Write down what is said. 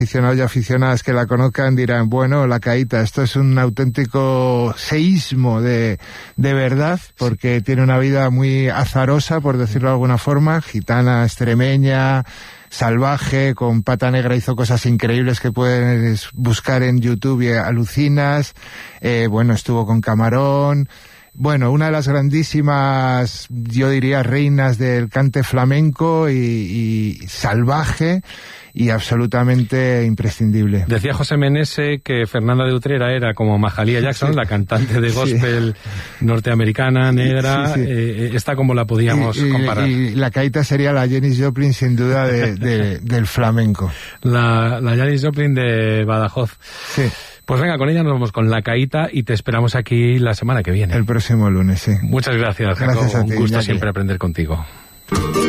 aficionados y aficionadas que la conozcan dirán, bueno, La Caíta, esto es un auténtico seísmo de verdad, porque tiene una vida muy azarosa, por decirlo de alguna forma, gitana, extremeña, salvaje, con Pata Negra hizo cosas increíbles que puedes buscar en YouTube y alucinas. Bueno, estuvo con Camarón. Bueno, una de las grandísimas, yo diría, reinas del cante flamenco y salvaje y absolutamente imprescindible. Decía José Menese que Fernanda de Utrera era como Mahalia Jackson, sí, la cantante de gospel norteamericana, negra. Sí, sí. Esta como la podíamos comparar. Y La Caíta sería la Janis Joplin, sin duda, del flamenco. La Janis Joplin de Badajoz. Sí. Pues venga, con ella nos vamos con La Caíta y te esperamos aquí la semana que viene. El próximo lunes, sí. Muchas gracias, Jacob. Gracias a ti, un gusto Iñaki. Siempre aprender contigo.